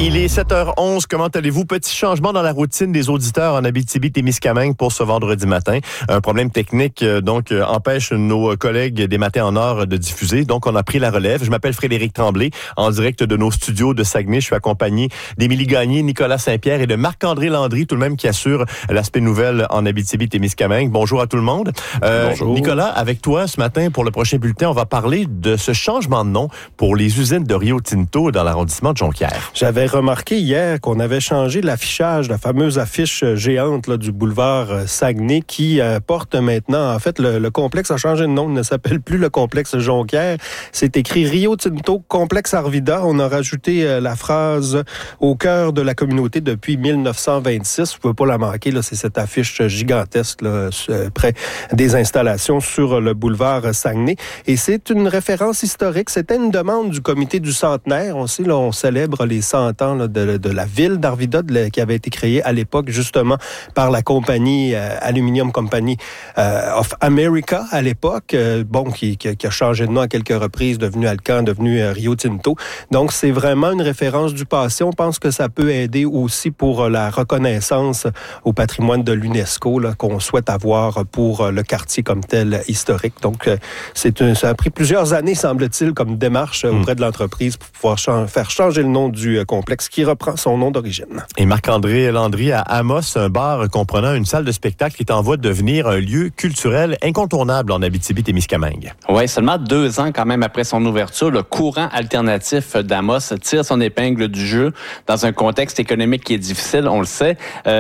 Il est 7h11. Comment allez-vous? Petit changement dans la routine des auditeurs en Abitibi-Témiscamingue pour ce vendredi matin. Un problème technique empêche nos collègues des Matins en Or de diffuser. Donc, on a pris la relève. Je m'appelle Frédéric Tremblay, en direct de nos studios de Saguenay. Je suis accompagné d'Émilie Gagné, Nicolas Saint-Pierre et de Marc-André Landry, tout de même qui assure l'aspect nouvelle en Abitibi-Témiscamingue. Bonjour à tout le monde. Bonjour. Nicolas, avec toi ce matin pour le prochain bulletin, on va parler de ce changement de nom pour les usines de Rio Tinto dans l'arrondissement de Jonquière. J'avais remarqué hier qu'on avait changé l'affichage, la fameuse affiche géante là, du boulevard Saguenay qui porte maintenant, en fait, le complexe a changé de nom, il ne s'appelle plus le complexe Jonquière. C'est écrit Rio Tinto Complexe Arvida. On a rajouté la phrase au cœur de la communauté depuis 1926. Vous ne pouvez pas la manquer, là, c'est cette affiche gigantesque là, près des installations sur le boulevard Saguenay. Et c'est une référence historique. C'était une demande du comité du centenaire. On sait, là, on célèbre les 100 ans là, de la ville d'Arvida qui avait été créée à l'époque justement par la compagnie Aluminium Company of America à l'époque, qui a changé de nom à quelques reprises, devenu Alcan, devenu Rio Tinto. Donc c'est vraiment une référence du passé. On pense que ça peut aider aussi pour la reconnaissance au patrimoine de l'UNESCO là, qu'on souhaite avoir pour le quartier comme tel historique. Donc ça a pris plusieurs années, semble-t-il, comme démarche auprès de l'entreprise pour pouvoir faire changer le nom du complexe qui reprend son nom d'origine. Et Marc-André Landry à Amos, un bar comprenant une salle de spectacle qui est en voie de devenir un lieu culturel incontournable en Abitibi-Témiscamingue. Oui, seulement 2 ans quand même après son ouverture, le courant alternatif d'Amos tire son épingle du jeu dans un contexte économique qui est difficile, on le sait.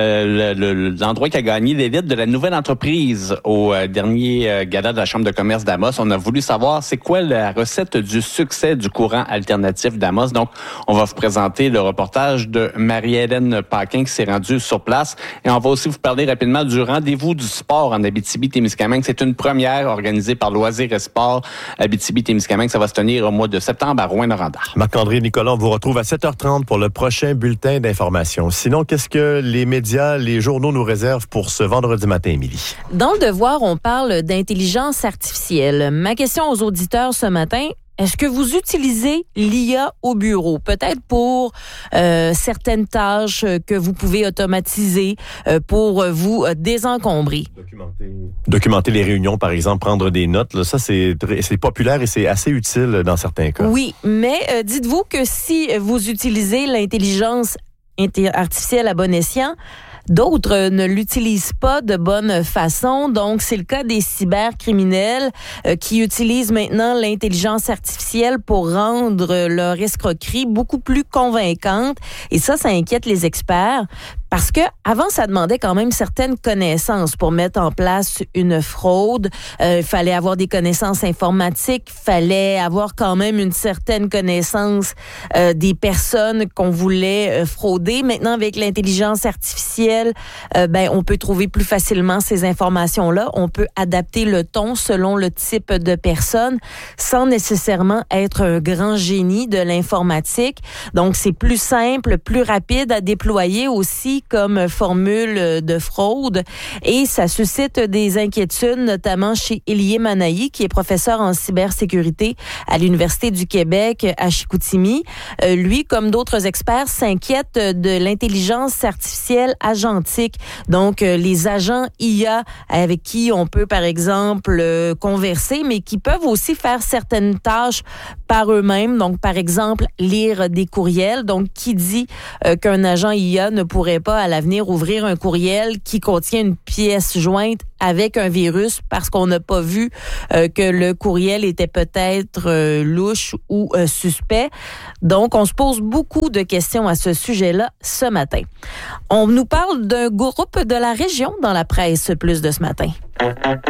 L'endroit qui a gagné l'élite de la nouvelle entreprise au dernier gala de la Chambre de commerce d'Amos, on a voulu savoir c'est quoi la recette du succès du courant alternatif d'Amos. Donc, on va vous présenter le reportage de Marie-Hélène Paquin qui s'est rendue sur place. Et on va aussi vous parler rapidement du rendez-vous du sport en Abitibi-Témiscamingue. C'est une première organisée par Loisirs et Sport Abitibi-Témiscamingue. Ça va se tenir au mois de septembre à Rouyn-Noranda. Marc-André et Nicolas, on vous retrouve à 7h30 pour le prochain bulletin d'information. Sinon, qu'est-ce que les médias, les journaux nous réservent pour ce vendredi matin, Émilie? Dans Le Devoir, on parle d'intelligence artificielle. Ma question aux auditeurs ce matin, est-ce que vous utilisez l'IA au bureau? Peut-être pour certaines tâches que vous pouvez automatiser pour vous désencombrer. Documenter les réunions, par exemple, prendre des notes. Là, ça, c'est populaire et c'est assez utile dans certains cas. Oui, mais dites-vous que si vous utilisez l'intelligence artificielle à bon escient, d'autres ne l'utilisent pas de bonne façon. Donc, c'est le cas des cybercriminels qui utilisent maintenant l'intelligence artificielle pour rendre leur escroquerie beaucoup plus convaincante. Et ça inquiète les experts. Parce que avant, ça demandait quand même certaines connaissances pour mettre en place une fraude. Il fallait avoir des connaissances informatiques, fallait avoir quand même une certaine connaissance des personnes qu'on voulait frauder. Maintenant, avec l'intelligence artificielle, on peut trouver plus facilement ces informations-là. On peut adapter le ton selon le type de personne sans nécessairement être un grand génie de l'informatique. Donc, c'est plus simple, plus rapide à déployer aussi comme formule de fraude et ça suscite des inquiétudes, notamment chez Élie Manaï, qui est professeur en cybersécurité à l'Université du Québec à Chicoutimi. Lui, comme d'autres experts, s'inquiète de l'intelligence artificielle agentique. Donc, les agents IA avec qui on peut, par exemple, converser, mais qui peuvent aussi faire certaines tâches par eux-mêmes. Donc, par exemple, lire des courriels. Donc, qui dit qu'un agent IA ne pourrait pas à l'avenir ouvrir un courriel qui contient une pièce jointe avec un virus parce qu'on n'a pas vu que le courriel était peut-être louche ou suspect. Donc, on se pose beaucoup de questions à ce sujet-là ce matin. On nous parle d'un groupe de la région dans la presse plus de ce matin.